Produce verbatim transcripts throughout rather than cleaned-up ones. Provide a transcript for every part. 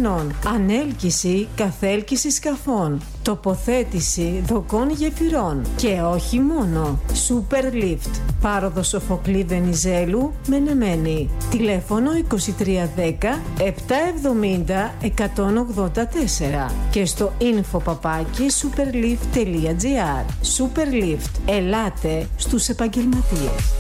ασθενών, ανέλκυση, καθέλκυση σκαφών, τοποθέτηση δοκών γεφυρών και όχι μόνο. Superlift, πάροδο Σοφοκλή Βενιζέλου, Μενεμένη. Τηλέφωνο είκοσι τρία δέκα επτακόσια εβδομήντα εκατόν ογδόντα τέσσερα και στο info παπάκι superlift τελεία gr. Superlift, ελάτε στους επαγγελματίες.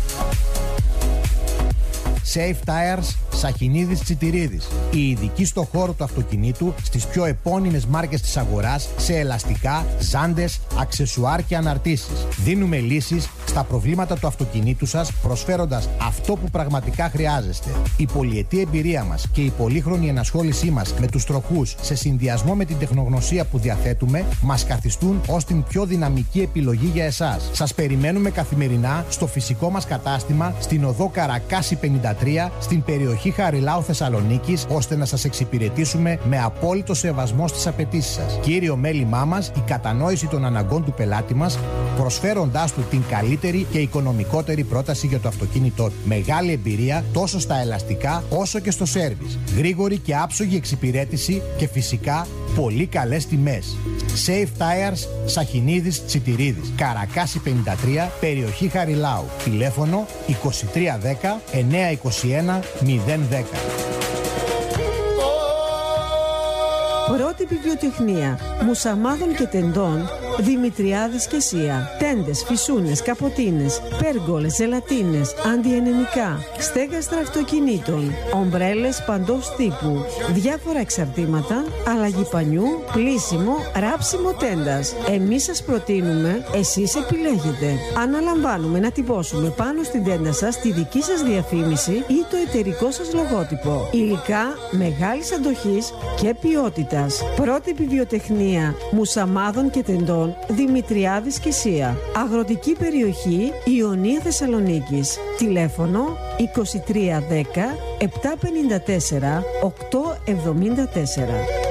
Safe Tires Σαχινίδης Τσιτηρίδης. Οι ειδικοί στο χώρο του αυτοκινήτου στις πιο επώνυμες μάρκες της αγοράς σε ελαστικά, ζάντες, αξεσουάρ και αναρτήσεις. Δίνουμε λύσεις στα προβλήματα του αυτοκινήτου σας προσφέροντας αυτό που πραγματικά χρειάζεστε. Η πολυετή εμπειρία μας και η πολύχρονη ενασχόλησή μας με τους τροχούς σε συνδυασμό με την τεχνογνωσία που διαθέτουμε μας καθιστούν ως την πιο δυναμική επιλογή για εσάς. Σας περιμένουμε καθημερινά στο φυσικό μας κατάστημα στην οδό Καρακάση πενήντα τρία στην περιοχή Χαριλάου Θεσσαλονίκης, ώστε να σας εξυπηρετήσουμε με απόλυτο σεβασμό στις απαιτήσεις σας. Κύριο μέλημά μας, η κατανόηση των αναγκών του πελάτη μας, προσφέροντάς του την καλύτερη και οικονομικότερη πρόταση για το αυτοκίνητό του. Μεγάλη εμπειρία τόσο στα ελαστικά όσο και στο σέρβις. Γρήγορη και άψογη εξυπηρέτηση και φυσικά πολύ καλές τιμές. Safe Tires Σαχινίδης Τσιτηρίδης, Καρακάση πενήντα τρία, περιοχή Χαριλάου. Τηλέφωνο είκοσι τρία δέκα εννιακόσια είκοσι ένα μηδέν δέκα. Πρότυπη βιοτεχνία μουσαμάδων και τεντών Δημητριάδης και Σία. Τέντες, φυσούνες, καποτίνες, πέργολες, ζελατίνες, αντιενεμικά, στέγαστρα αυτοκινήτων, ομπρέλες παντός τύπου, διάφορα εξαρτήματα, αλλαγή πανιού, πλύσιμο, ράψιμο τέντας. Εμείς σας προτείνουμε, εσείς επιλέγετε. Αναλαμβάνουμε να τυπώσουμε πάνω στην τέντα σας τη δική σας διαφήμιση ή το εταιρικό σας λογότυπο. Υλικά μεγάλης αντοχής και ποιότητας. Πρότυπη βιοτεχνία μουσαμάδων και τεντών Δημητριάδης και Σία. Αγροτική περιοχή Ιωνία Θεσσαλονίκης. Τηλέφωνο είκοσι τρία δέκα επτακόσια πενήντα τέσσερα οκτακόσια εβδομήντα τέσσερα.